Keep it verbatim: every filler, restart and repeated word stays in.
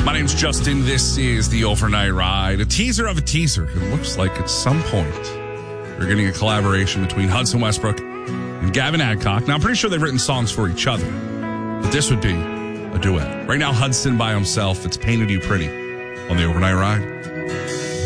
My name's Justin. This is the Overnight Ride. A teaser of a teaser. It looks like at some point we're getting a collaboration between Hudson Westbrook and Gavin Adcock. Now, I'm pretty sure they've written songs for each other, but this would be a duet. Right now, Hudson by himself. It's Painted You Pretty on the Overnight Ride.